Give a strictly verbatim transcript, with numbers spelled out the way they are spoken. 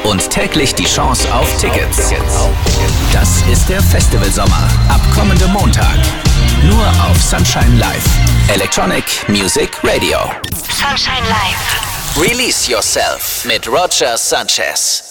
und täglich die Chance auf Tickets. Das ist der Festivalsommer ab kommendem Montag. Nur auf Sunshine Live. Electronic Music Radio. Sunshine Live. Release Yourself mit Roger Sanchez.